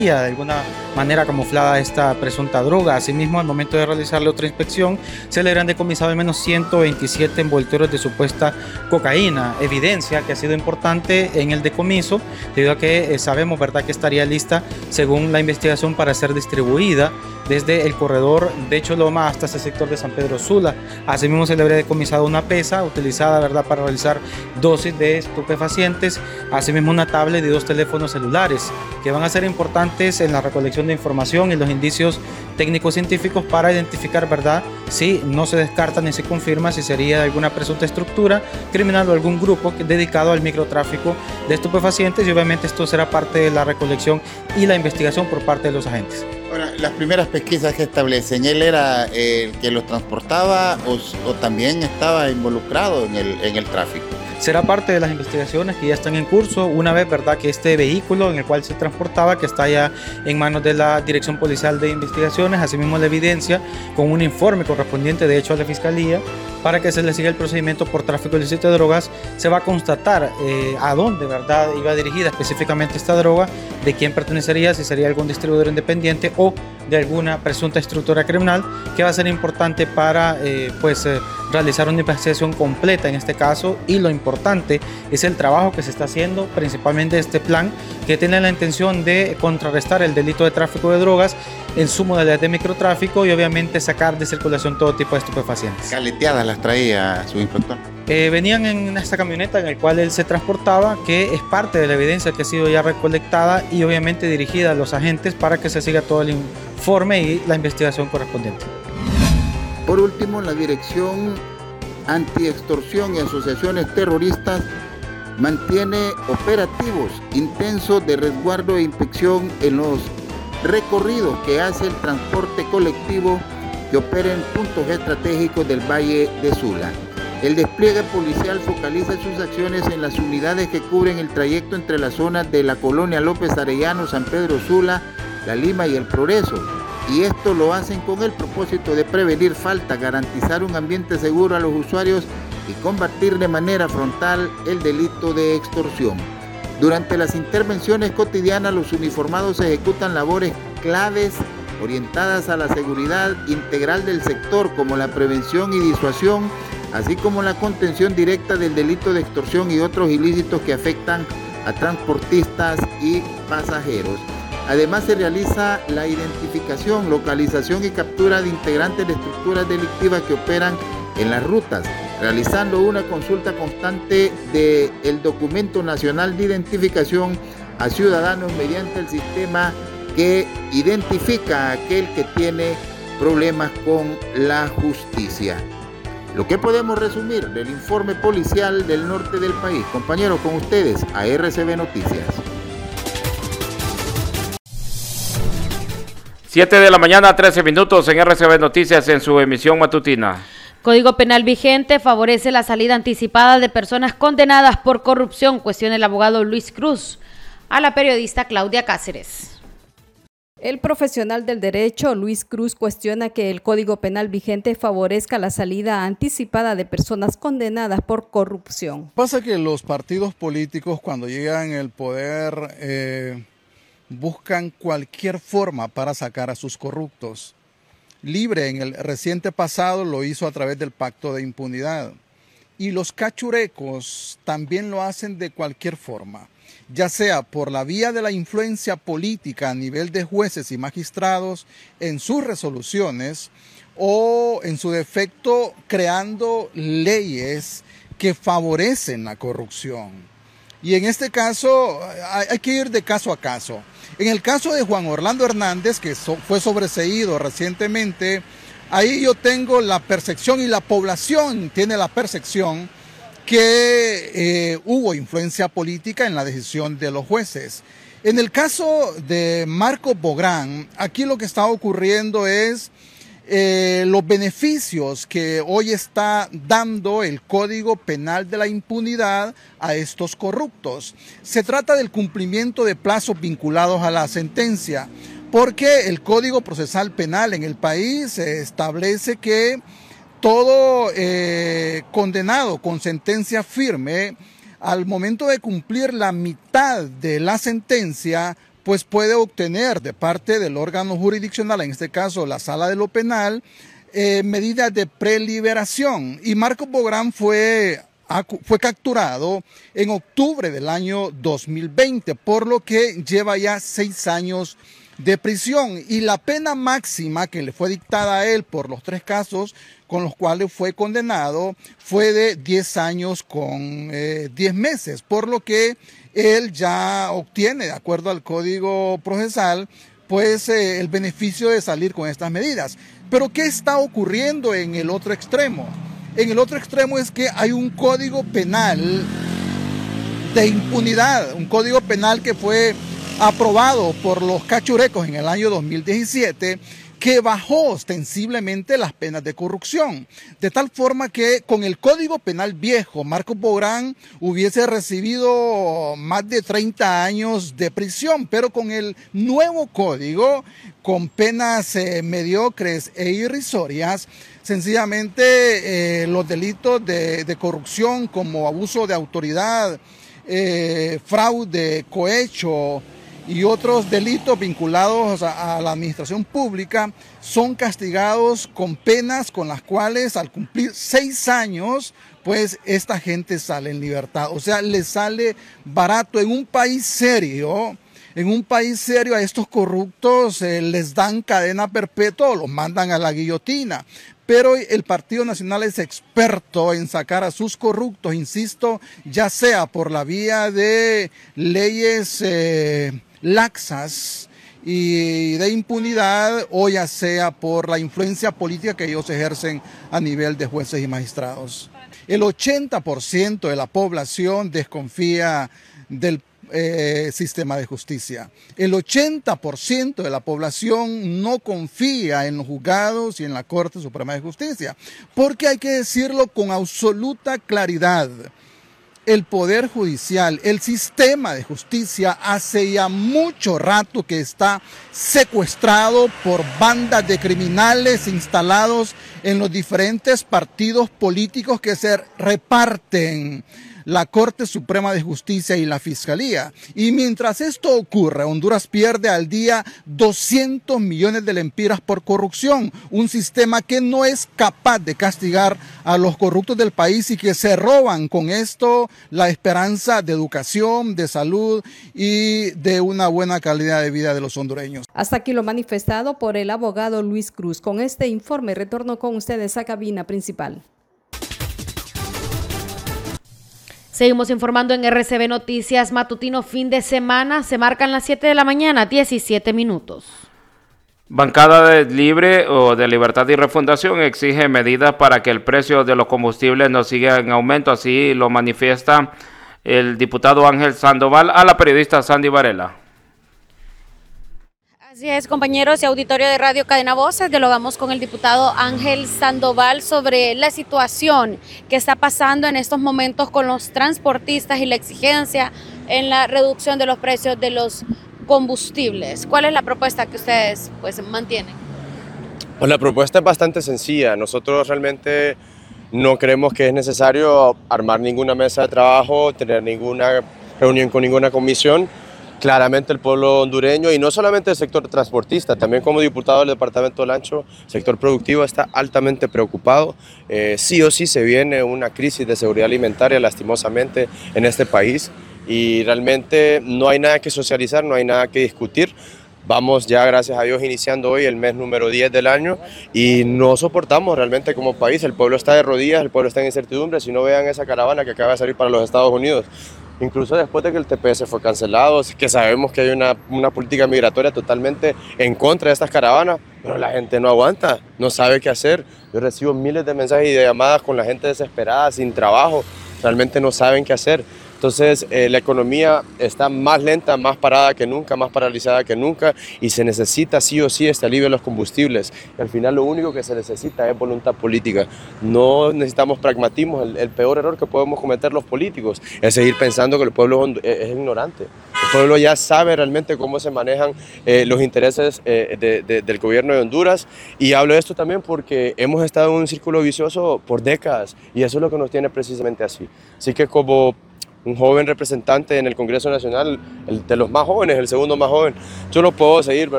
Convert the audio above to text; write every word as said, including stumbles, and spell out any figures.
de alguna manera camuflada esta presunta droga. Asimismo, al momento de realizarle otra inspección, se le habrían decomisado al menos ciento veintisiete envoltorios de supuesta cocaína, evidencia que ha sido importante en el decomiso, debido a que eh, sabemos, ¿verdad?, que estaría lista, según la investigación, para ser distribuida desde el corredor de Choloma hasta ese sector de San Pedro Sula. Asimismo, se le habría decomisado una pesa utilizada, ¿verdad?, para realizar dosis de estupefacientes, asimismo una tablet y dos teléfonos celulares, que van a ser importantes en la recolección de información y los indicios técnicos científicos para identificar, ¿verdad?, si no se descarta ni se confirma si sería alguna presunta estructura criminal o algún grupo dedicado al microtráfico de estupefacientes, y obviamente esto será parte de la recolección y la investigación por parte de los agentes. Ahora, las primeras pesquisas que establecen, ¿él era el que los transportaba o, o también estaba involucrado en el, en el tráfico? Será parte de las investigaciones que ya están en curso, una vez, ¿verdad?, que este vehículo en el cual se transportaba, que está ya en manos de la Dirección Policial de Investigaciones, asimismo la evidencia con un informe correspondiente, de hecho, a la Fiscalía, para que se le siga el procedimiento por tráfico ilícito de drogas. Se va a constatar eh, a dónde, ¿verdad?, iba dirigida específicamente esta droga, de quién pertenecería, si sería algún distribuidor independiente o de alguna presunta estructura criminal, que va a ser importante para eh, pues, eh, realizar una investigación completa en este caso. Y lo importante es el trabajo que se está haciendo, principalmente este plan, que tiene la intención de contrarrestar el delito de tráfico de drogas en su modalidad de microtráfico y obviamente sacar de circulación todo tipo de estupefacientes. ¿Caleteadas las traía su inspector? Eh, venían en esta camioneta en la cual él se transportaba, que es parte de la evidencia que ha sido ya recolectada y obviamente dirigida a los agentes para que se siga todo el informe y la investigación correspondiente. Por último, la Dirección Antiextorsión y Asociaciones Terroristas mantiene operativos intensos de resguardo e inspección en los recorridos que hace el transporte colectivo que opera en puntos estratégicos del Valle de Sula. El despliegue policial focaliza sus acciones en las unidades que cubren el trayecto entre las zonas de la colonia López Arellano, San Pedro Sula, La Lima y El Progreso, y esto lo hacen con el propósito de prevenir faltas, garantizar un ambiente seguro a los usuarios y combatir de manera frontal el delito de extorsión. Durante las intervenciones cotidianas, los uniformados ejecutan labores claves orientadas a la seguridad integral del sector, como la prevención y disuasión, así como la contención directa del delito de extorsión y otros ilícitos que afectan a transportistas y pasajeros. Además, se realiza la identificación, localización y captura de integrantes de estructuras delictivas que operan en las rutas, realizando una consulta constante del Documento Nacional de Identificación a ciudadanos mediante el sistema que identifica a aquel que tiene problemas con la justicia. Lo que podemos resumir del informe policial del norte del país. Compañeros, con ustedes a R C B Noticias. siete de la mañana, trece minutos en R C B Noticias en su emisión matutina. Código Penal vigente favorece la salida anticipada de personas condenadas por corrupción, cuestiona el abogado Luis Cruz a la periodista Claudia Cáceres. El profesional del derecho, Luis Cruz, cuestiona que el Código Penal vigente favorezca la salida anticipada de personas condenadas por corrupción. Pasa que los partidos políticos, cuando llegan al poder, eh, buscan cualquier forma para sacar a sus corruptos. Libre en el reciente pasado lo hizo a través del pacto de impunidad. Y los cachurecos también lo hacen de cualquier forma, ya sea por la vía de la influencia política a nivel de jueces y magistrados en sus resoluciones o en su defecto creando leyes que favorecen la corrupción. Y en este caso hay que ir de caso a caso. En el caso de Juan Orlando Hernández, que so, fue sobreseído recientemente, ahí yo tengo la percepción y la población tiene la percepción que eh, hubo influencia política en la decisión de los jueces. En el caso de Marco Bográn, aquí lo que está ocurriendo es eh, los beneficios que hoy está dando el Código Penal de la impunidad a estos corruptos. Se trata del cumplimiento de plazos vinculados a la sentencia, porque el Código Procesal Penal en el país establece que todo eh, condenado con sentencia firme, al momento de cumplir la mitad de la sentencia, pues puede obtener de parte del órgano jurisdiccional, en este caso la Sala de lo Penal, eh, medidas de preliberación. Y Marcos Bográn fue, fue capturado en octubre del año dos mil veinte, por lo que lleva ya seis años de prisión, y la pena máxima que le fue dictada a él por los tres casos con los cuales fue condenado fue de diez años con eh, diez meses, por lo que él ya obtiene, de acuerdo al Código Procesal, pues eh, el beneficio de salir con estas medidas. Pero ¿qué está ocurriendo en el otro extremo? En el otro extremo es que hay un Código Penal de impunidad, un Código Penal que fue aprobado por los cachurecos en el año dos mil diecisiete, que bajó ostensiblemente las penas de corrupción, de tal forma que con el Código Penal viejo, Marcos Bográn hubiese recibido más de treinta años de prisión, pero con el nuevo código, con penas eh, mediocres e irrisorias, sencillamente eh, los delitos de, de corrupción como abuso de autoridad, eh, fraude, cohecho y otros delitos vinculados a, a la administración pública son castigados con penas con las cuales al cumplir seis años, pues esta gente sale en libertad. O sea, le sale barato en un país serio. En un país serio a estos corruptos eh, les dan cadena perpetua o los mandan a la guillotina. Pero el Partido Nacional es experto en sacar a sus corruptos, insisto, ya sea por la vía de leyes eh, laxas y de impunidad, o ya sea por la influencia política que ellos ejercen a nivel de jueces y magistrados. El ochenta por ciento de la población desconfía del Eh, sistema de justicia. El ochenta por ciento de la población no confía en los juzgados y en la Corte Suprema de Justicia, porque hay que decirlo con absoluta claridad. El Poder Judicial, el sistema de justicia, hace ya mucho rato que está secuestrado por bandas de criminales instalados en los diferentes partidos políticos que se reparten la Corte Suprema de Justicia y la Fiscalía. Y mientras esto ocurre, Honduras pierde al día doscientos millones de lempiras por corrupción, un sistema que no es capaz de castigar a los corruptos del país y que se roban con esto la esperanza de educación, de salud y de una buena calidad de vida de los hondureños. Hasta aquí lo manifestado por el abogado Luis Cruz. Con este informe retorno con ustedes a cabina principal. Seguimos informando en R C B Noticias Matutino fin de semana. Se marcan las siete de la mañana, diecisiete minutos. Bancada de Libre o de Libertad y Refundación exige medidas para que el precio de los combustibles no siga en aumento. Así lo manifiesta el diputado Ángel Sandoval a la periodista Sandy Varela. Así es, compañeros y auditorio de Radio Cadena Voces, dialogamos con el diputado Ángel Sandoval sobre la situación que está pasando en estos momentos con los transportistas y la exigencia en la reducción de los precios de los combustibles. ¿Cuál es la propuesta que ustedes pues mantienen? Pues la propuesta es bastante sencilla. Nosotros realmente no creemos que es necesario armar ninguna mesa de trabajo, tener ninguna reunión con ninguna comisión. Claramente el pueblo hondureño, y no solamente el sector transportista, también como diputado del departamento del Ancho, el sector productivo está altamente preocupado. Eh, sí o sí se viene una crisis de seguridad alimentaria lastimosamente en este país, y realmente no hay nada que socializar, no hay nada que discutir. Vamos ya, gracias a Dios, iniciando hoy el mes número diez del año y no soportamos realmente como país. El pueblo está de rodillas, el pueblo está en incertidumbre. Si no, vean esa caravana que acaba de salir para los Estados Unidos. Incluso después de que el T P S fue cancelado, que sabemos que hay una, una política migratoria totalmente en contra de estas caravanas, pero la gente no aguanta, no sabe qué hacer. Yo recibo miles de mensajes y de llamadas con la gente desesperada, sin trabajo, realmente no saben qué hacer. Entonces eh, la economía está más lenta, más parada que nunca, más paralizada que nunca, y se necesita sí o sí este alivio de los combustibles. Y al final lo único que se necesita es voluntad política. No necesitamos pragmatismo. El, el peor error que podemos cometer los políticos es seguir pensando que el pueblo es, es ignorante. El pueblo ya sabe realmente cómo se manejan eh, los intereses eh, de, de, del gobierno de Honduras, y hablo de esto también porque hemos estado en un círculo vicioso por décadas y eso es lo que nos tiene precisamente así. Así que como un joven representante en el Congreso Nacional, el de los más jóvenes, el segundo más joven. Yo lo puedo seguir, ¿verdad?